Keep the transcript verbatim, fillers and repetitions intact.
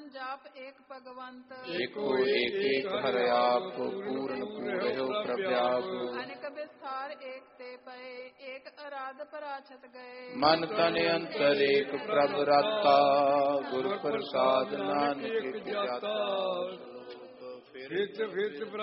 जाप एक भगवंत एको एक एक हर आप पूर्ण पूर्यो प्रव्याप अनेक विस्तार एक ते पए एक आराध पराछत गए मन तन अंतर एक प्रभ रता गुरु प्रसाद नानक की जाता फिर फिर